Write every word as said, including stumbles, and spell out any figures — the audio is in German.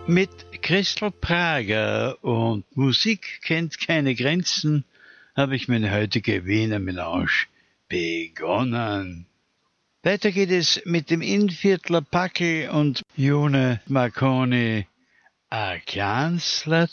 Mit Christel Prager und Musik kennt keine Grenzen habe ich meine heutige Wiener Melange begonnen. Weiter geht es mit dem Innviertler Packel und Jone Marconi A Glans laat